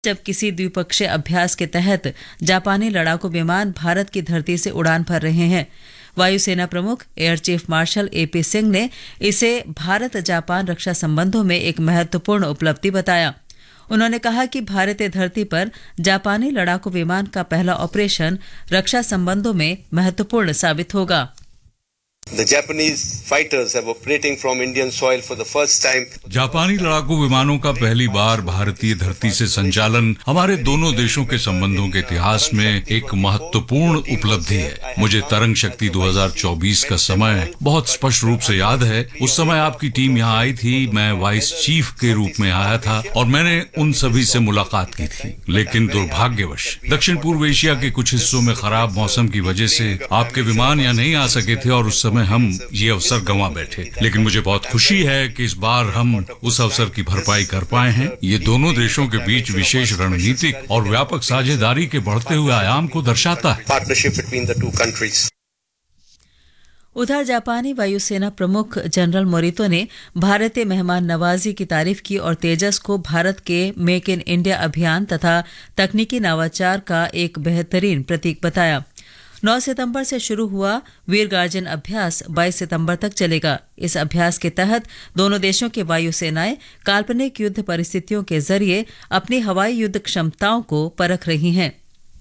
जब किसी द्विपक्षीय अभ्यास के तहत जापानी लड़ाकू विमान भारत की धरती से उड़ान भर रहे हैं। वायुसेना प्रमुख air chief marshal AP Singh ने इसे भारत जापान रक्षा संबंधों में एक महत्वपूर्ण उपलब्धि बताया। उन्होंने कहा कि भारतीय धरती पर जापानी लड़ाकू विमान का पहला ऑपरेशन रक्षा संबंधों में महत्वपूर्ण साबित होगा। The Japanese fighters have operating from Indian soil for the first time. जापानी लड़ाकू विमानों का पहली बार भारतीय धरती से संचालन हमारे दोनों देशों के संबंधों के इतिहास में एक महत्वपूर्ण उपलब्धि है। मुझे तरंग शक्ति 2024 का समय बहुत स्पष्ट रूप से याद है। उस समय आपकी टीम यहाँ आई थी, मैं वाइस चीफ के रूप में आया था और मैंने उन सभी से मुलाकात की थी। लेकिन दुर्भाग्यवश दक्षिण पूर्व एशिया के कुछ हिस्सों में खराब मौसम की वजह से आपके विमान यहाँ नहीं आ सके थे और उस समय हम ये अवसर गंवा बैठे। लेकिन मुझे बहुत खुशी है कि इस बार हम उस अवसर की भरपाई कर पाए हैं। ये दोनों देशों के बीच विशेष रणनीतिक और व्यापक साझेदारी के बढ़ते हुए आयाम को दर्शाता है। उधर जापानी वायुसेना प्रमुख जनरल मोरितो ने भारतीय मेहमान नवाजी की तारीफ की और तेजस को भारत के मेक इन इंडिया अभियान तथा तकनीकी नवाचार का एक बेहतरीन प्रतीक बताया। 9 सितंबर से शुरू हुआ वीर गार्जन अभ्यास 22 सितंबर तक चलेगा। इस अभ्यास के तहत दोनों देशों के वायुसेनाएं काल्पनिक युद्ध परिस्थितियों के जरिए अपनी हवाई युद्ध क्षमताओं को परख रही हैं।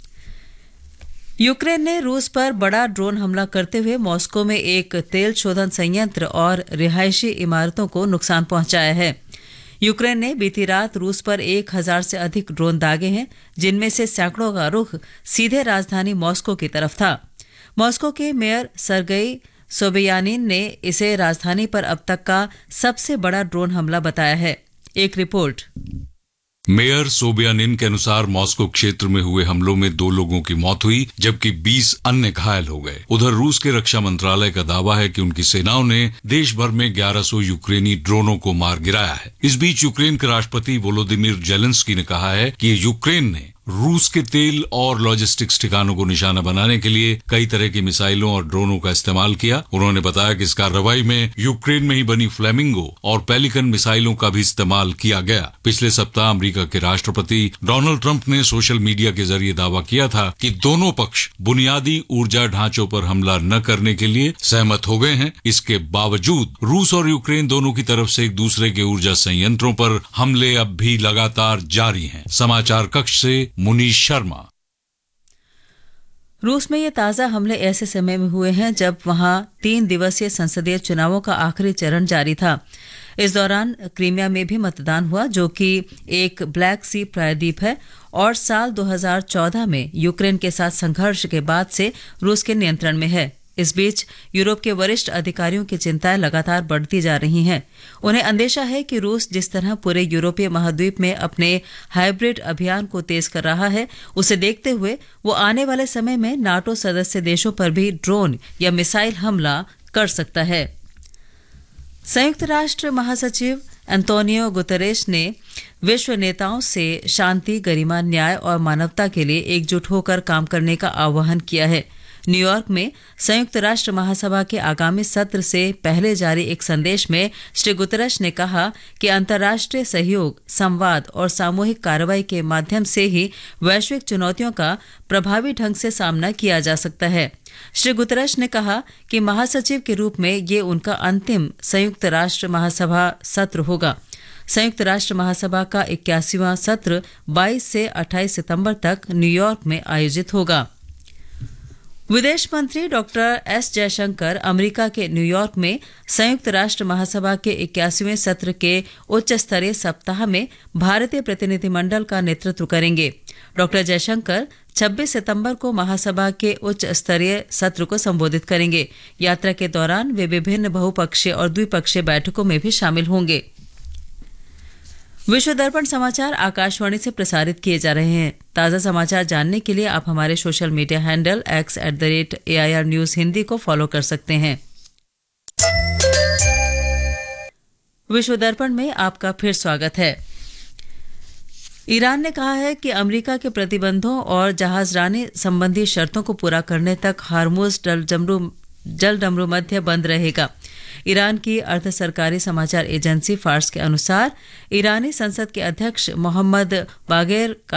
यूक्रेन ने रूस पर बड़ा ड्रोन हमला करते हुए मॉस्को में एक तेल शोधन संयंत्र और रिहायशी इमारतों को नुकसान पहुंचाया है। यूक्रेन ने बीती रात रूस पर 1000 से अधिक ड्रोन दागे हैं, जिनमें से सैकड़ों का रुख सीधे राजधानी मॉस्को की तरफ था। मॉस्को के मेयर सर्गेई सोबियानिन ने इसे राजधानी पर अब तक का सबसे बड़ा ड्रोन हमला बताया है। एक रिपोर्ट। मेयर सोबियानिन के अनुसार मॉस्को क्षेत्र में हुए हमलों में 2 लोगों की मौत हुई जबकि 20 अन्य घायल हो गए। उधर रूस के रक्षा मंत्रालय का दावा है कि उनकी सेनाओं ने देश भर में 1100 यूक्रेनी ड्रोनों को मार गिराया है। इस बीच यूक्रेन के राष्ट्रपति वोलोदिमीर जेलेंस्की ने कहा है कि यूक्रेन ने रूस के तेल और लॉजिस्टिक्स ठिकानों को निशाना बनाने के लिए कई तरह की मिसाइलों और ड्रोनों का इस्तेमाल किया। उन्होंने बताया कि इस कार्रवाई में यूक्रेन में ही बनी फ्लेमिंगो और पेलिकन मिसाइलों का भी इस्तेमाल किया गया। पिछले सप्ताह अमेरिका के राष्ट्रपति डोनाल्ड ट्रंप ने सोशल मीडिया के जरिए दावा किया था कि दोनों पक्ष बुनियादी ऊर्जा ढांचों पर हमला न करने के लिए सहमत हो गए हैं। इसके बावजूद रूस और यूक्रेन दोनों की तरफ से एक दूसरे के ऊर्जा संयंत्रों पर हमले अब भी लगातार जारी हैं। समाचार कक्ष से मुनीश शर्मा। रूस में ये ताजा हमले ऐसे समय में हुए हैं जब वहां 3 दिवसीय संसदीय चुनावों का आखिरी चरण जारी था। इस दौरान क्रीमिया में भी मतदान हुआ, जो कि एक ब्लैक सी प्रायद्वीप है और साल 2014 में यूक्रेन के साथ संघर्ष के बाद से रूस के नियंत्रण में है। इस बीच यूरोप के वरिष्ठ अधिकारियों की चिंताएं लगातार बढ़ती जा रही हैं। उन्हें अंदेशा है कि रूस जिस तरह पूरे यूरोपीय महाद्वीप में अपने हाइब्रिड अभियान को तेज कर रहा है, उसे देखते हुए वो आने वाले समय में नाटो सदस्य देशों पर भी ड्रोन या मिसाइल हमला कर सकता है। संयुक्त राष्ट्र महासचिव एंटोनियो गुतेरेस ने विश्व नेताओं से शांति, गरिमा, न्याय और मानवता के लिए एकजुट होकर काम करने का आह्वान किया है। न्यूयॉर्क में संयुक्त राष्ट्र महासभा के आगामी सत्र से पहले जारी एक संदेश में श्री गुतेरेस ने कहा कि अंतर्राष्ट्रीय सहयोग, संवाद और सामूहिक कार्रवाई के माध्यम से ही वैश्विक चुनौतियों का प्रभावी ढंग से सामना किया जा सकता है। श्री गुतेरेस ने कहा कि महासचिव के रूप में ये उनका अंतिम संयुक्त राष्ट्र महासभा सत्र होगा। संयुक्त राष्ट्र महासभा का 81वां सत्र 22 से 28 सितंबर तक न्यूयॉर्क में आयोजित होगा। विदेश मंत्री डॉक्टर एस जयशंकर अमेरिका के न्यूयॉर्क में संयुक्त राष्ट्र महासभा के 81वें सत्र के उच्च स्तरीय सप्ताह में भारतीय प्रतिनिधिमंडल का नेतृत्व करेंगे। डॉक्टर जयशंकर 26 सितंबर को महासभा के उच्च स्तरीय सत्र को संबोधित करेंगे। यात्रा के दौरान वे विभिन्न बहुपक्षीय और द्विपक्षीय बैठकों में भी शामिल होंगे। विश्व दर्पण समाचार आकाशवाणी से प्रसारित किए जा रहे हैं। ताज़ा समाचार जानने के लिए आप हमारे social media handle @AIR News Hindi को फॉलो कर सकते हैं। विश्व दर्पण में आपका फिर स्वागत है। ईरान ने कहा है कि अमेरिका के प्रतिबंधों और जहाजरानी संबंधी शर्तों को पूरा करने तक हार्मुज जलडमरू मध्य बंद रहेगा। ईरान की अर्ध सरकारी समाचार एजेंसी फार्स के अनुसार ईरानी संसद के अध्यक्ष मोहम्मद बागेर